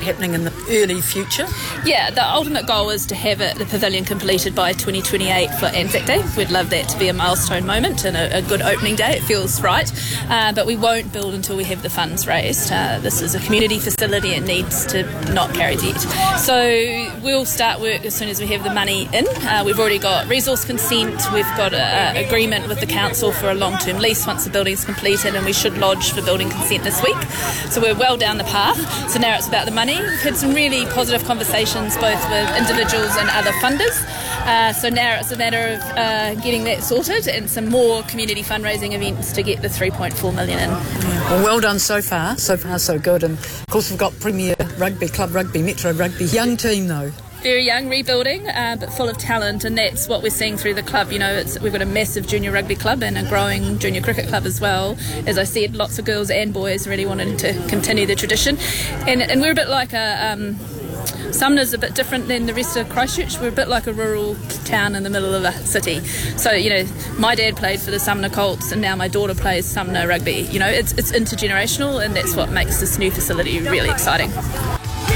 happening in the early future? Yeah, the ultimate goal is to have the pavilion completed by 2028 for Anzac Day. We'd love that to be a milestone moment and a good opening day. It feels right. But we won't build until we have the funds raised. This is a community facility. It needs to not carry debt. So we'll start work as soon as we have the money in. We've already got resource consent. We've got an agreement with the council for a long-term lease once the building's completed, and we should lodge for building consent this week. So we're well down the path. So now it's about the money. We've had some really positive conversations both with individuals and other funders. So now it's a matter of getting that sorted and some more community fundraising events to get the 3.4 million in. Well, well done so far. So far, so good. And of course, we've got Premier Rugby, Club Rugby, Metro Rugby. Young team, though. Very young, rebuilding, but full of talent, and that's what we're seeing through the club. You know, we've got a massive junior rugby club and a growing junior cricket club as well. As I said, lots of girls and boys really wanting to continue the tradition. And we're a bit like Sumner's a bit different than the rest of Christchurch. We're a bit like a rural town in the middle of a city. So, you know, my dad played for the Sumner Colts and now my daughter plays Sumner Rugby. You know, it's intergenerational, and that's what makes this new facility really exciting.